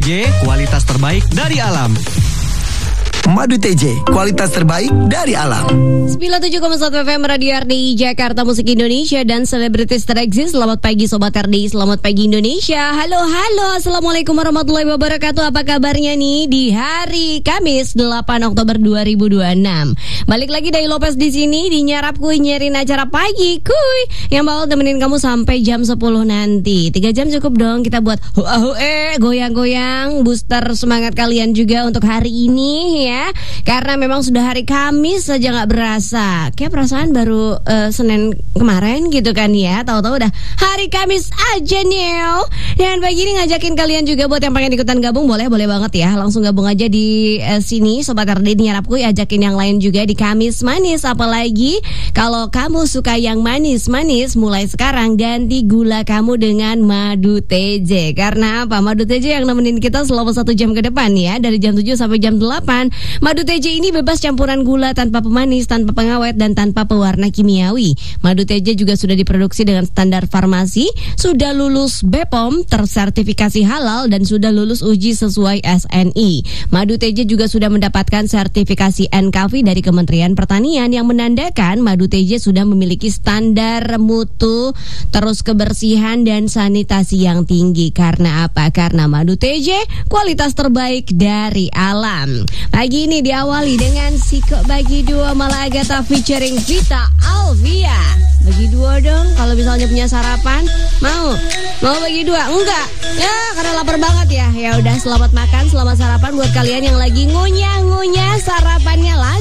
TJ, kualitas terbaik dari alam. Madu TJ, kualitas terbaik dari alam. 97,1 FM Radio RDI Jakarta, Musik Indonesia dan selebritis tereksis. Selamat pagi Sobat RDI, selamat pagi Indonesia. Halo, assalamualaikum warahmatullahi wabarakatuh. Apa kabarnya nih di hari Kamis 8 Oktober 2026? Balik lagi Dai Lopez di sini di Nyarap Kuy, nyerin acara pagi kuy yang bakal temenin kamu sampai jam 10 nanti. 3 jam cukup dong kita buat goyang-goyang, booster semangat kalian juga untuk hari ini ya. Karena memang sudah hari Kamis saja nggak berasa. Kayak perasaan baru Senin kemarin gitu kan ya. Tahu-tahu udah hari Kamis aja nih. Dan pagi ini ngajakin kalian juga buat yang pengen ikutan gabung, boleh banget ya. Langsung gabung aja di sini Sobat RD di Nyarap Kuy, ajakin yang lain juga di Kamis Manis. Apalagi kalau kamu suka yang manis-manis, mulai sekarang ganti gula kamu dengan Madu TJ. Karena apa? Madu TJ yang nemenin kita selama 1 jam ke depan ya, dari jam 7 sampai jam 8. Madu TJ ini bebas campuran gula, tanpa pemanis, tanpa pengawet, dan tanpa pewarna kimiawi. Madu TJ juga sudah diproduksi dengan standar farmasi, sudah lulus BPOM, tersertifikasi halal, dan sudah lulus uji sesuai SNI. Madu TJ juga sudah mendapatkan sertifikasi NKV dari Kementerian Pertanian yang menandakan Madu TJ sudah memiliki standar mutu, terus kebersihan dan sanitasi yang tinggi. Karena apa? Karena Madu TJ kualitas terbaik dari alam. Pagi ini diawali dengan Siko Bagi Dua Malagata featuring Vita Alvia. Bagi dua dong, kalau misalnya punya sarapan, mau bagi dua? Enggak, ya karena lapar banget ya. Ya udah, selamat makan, selamat sarapan buat kalian yang lagi ngunyah sarapannya.